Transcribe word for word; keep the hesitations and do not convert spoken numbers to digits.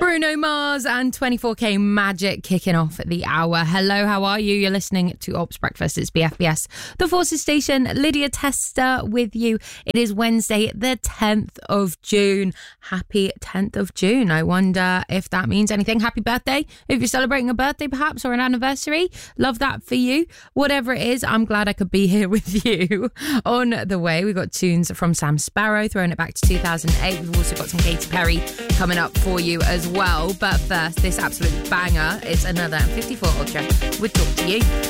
Bruno Mars and twenty-four K Magic kicking off at the hour. Hello, how are you? You're listening to Ops Breakfast. It's B F B S, the Forces Station. Lydia Tester with you. It is Wednesday, the tenth of June. Happy tenth of June. I wonder if that means anything. Happy birthday. If you're celebrating a birthday perhaps or an anniversary, love that for you. Whatever it is, I'm glad I could be here with you. On the way, we've got tunes from Sam Sparro, throwing it back to two thousand eight. We've also got some Katy Perry coming up for you as well. But first, this absolute banger is another fifty-four Ultra would talk to you.